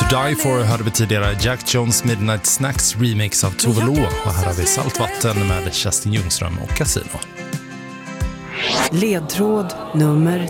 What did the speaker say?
to Die For hörde vi tidigare Jack Jones Midnight Snacks remix av Tove Lo, och här har vi Saltvatten med Kerstin Ljungström och Casino. Ledtråd nummer